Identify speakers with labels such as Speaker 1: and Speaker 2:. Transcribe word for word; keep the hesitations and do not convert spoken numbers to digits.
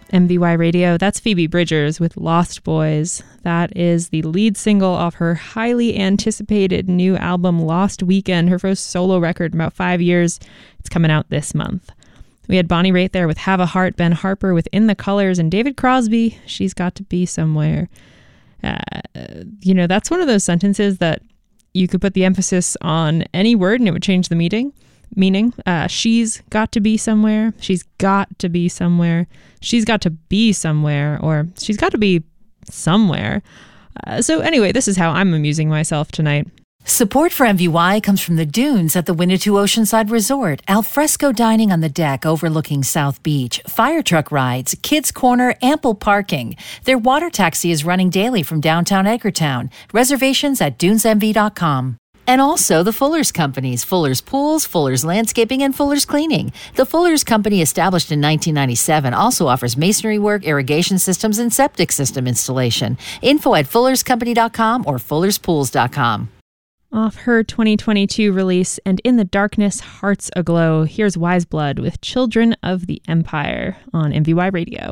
Speaker 1: M V Y Radio. That's Phoebe Bridgers with Lost Boys. That is the lead single off her highly anticipated new album, Lost Weekend, her first solo record in about five years. It's coming out this month. We had Bonnie Raitt there with Have a Heart, Ben Harper with In the Colors, and David Crosby, She's Got to Be Somewhere. Uh, you know, that's one of those sentences that you could put the emphasis on any word and it would change the meaning. Meaning, uh, she's got to be somewhere, she's got to be somewhere, she's got to be somewhere, or she's got to be somewhere. Uh, so anyway, this is how I'm amusing myself tonight.
Speaker 2: Support for M V Y comes from the Dunes at the Winnetou Oceanside Resort, alfresco dining on the deck overlooking South Beach, fire truck rides, kids' corner, ample parking. Their water taxi is running daily from downtown Edgartown. Reservations at dunes m v dot com. And also the Fuller's Companies, Fuller's Pools, Fuller's Landscaping, and Fuller's Cleaning. The Fuller's Company, established in nineteen ninety-seven, also offers masonry work, irrigation systems, and septic system installation. Info at fullers company dot com or fullers pools dot com.
Speaker 1: Off her twenty twenty-two release, And in the Darkness, Hearts Aglow, here's Wise Blood with Children of the Empire on M V Y Radio.